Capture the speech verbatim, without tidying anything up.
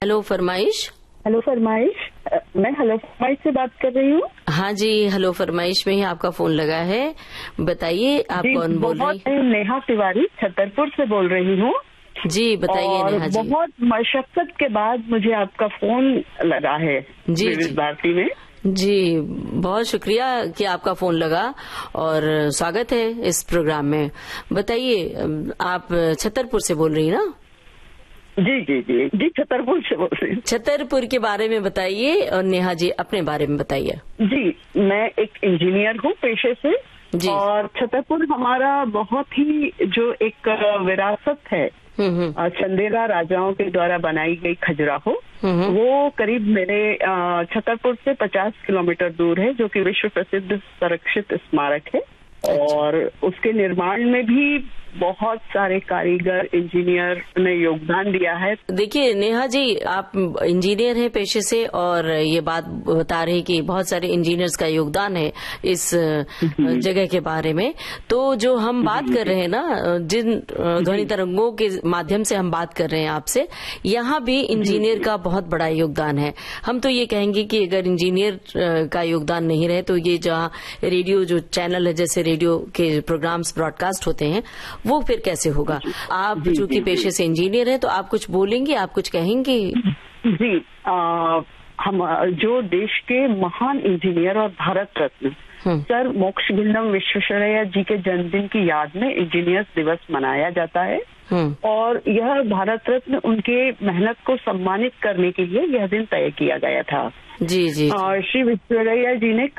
Hello फरमाइश। Hello फरमाइश, मैं हेलो फरमाइश से बात कर रही हूँ। हाँ जी, हेलो फरमाइश में ही आपका फोन लगा है। बताइए आप कौन बोल रही हैं? नेहा तिवारी छतरपुर से बोल रही हूँ। जी बताइए नेहा जी। बहुत मशक्कत के बाद मुझे आपका फोन लगा है जी विविध भारती में। जी, बहुत शुक्रिया कि आपका फोन लगा और स्वागत है इस प्रोग्राम में। बताइए, आप छतरपुर से बोल रही ना? जी जी जी जी छतरपुर से बोल रही हूँ। छतरपुर के बारे में बताइए और नेहा जी अपने बारे में बताइए। जी, मैं एक इंजीनियर हूँ पेशे से जी। और छतरपुर हमारा बहुत ही जो एक विरासत है, चंदेला राजाओं के द्वारा बनाई गई खजुराहो, वो करीब मेरे छतरपुर से पचास किलोमीटर दूर है, जो कि विश्व प्रसिद्ध संरक्षित स्मारक है। और उसके निर्माण में भी बहुत सारे कारीगर, इंजीनियर ने योगदान दिया है। देखिए नेहा जी, आप इंजीनियर हैं पेशे से और ये बात बता रहे कि बहुत सारे इंजीनियर्स का योगदान है इस जगह के बारे में। तो जो हम बात कर रहे हैं ना, जिन ध्वनि तरंगों के माध्यम से हम बात कर रहे हैं आपसे, यहाँ भी इंजीनियर का बहुत बड़ा योगदान है। हम तो ये कहेंगे कि अगर इंजीनियर का योगदान नहीं रहे तो ये जहाँ रेडियो जो चैनल है, जैसे रेडियो के प्रोग्राम्स ब्रॉडकास्ट होते हैं, वो फिर कैसे होगा? आप चूंकि पेशे से इंजीनियर हैं तो आप कुछ बोलेंगे, आप कुछ कहेंगे? जी, आ, हम जो देश के महान इंजीनियर और भारत रत्न सर मोक्षगुंडम विश्वेश्वरैया जी के जन्मदिन की याद में इंजीनियर्स दिवस मनाया जाता है। और यह भारत रत्न उनके मेहनत को सम्मानित करने के लिए यह दिन तय किया गया था। जी जी, जी। और श्री विश्वेश्वरैया जी ने